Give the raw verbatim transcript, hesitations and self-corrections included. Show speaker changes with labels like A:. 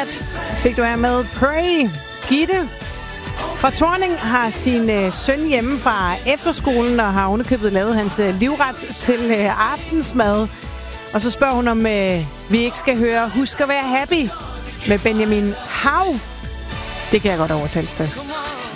A: That fik du her med Pray. Gitte fra Thorning har sin øh, søn hjemme fra efterskolen og har underkøbet lavet hans øh, livret til øh, aftensmad. Og så spørger hun, om øh, vi ikke skal høre Husk at være happy med Benjamin Hav. Det kan jeg godt overtales til.